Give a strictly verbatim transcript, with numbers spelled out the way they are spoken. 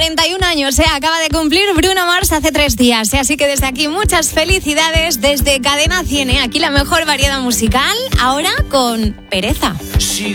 cuarenta y un años, ¿eh? Acaba de cumplir Bruno Mars hace tres días. ¿eh? Así que desde aquí muchas felicidades desde Cadena cien. ¿eh? Aquí la mejor variedad musical, ahora con Pereza.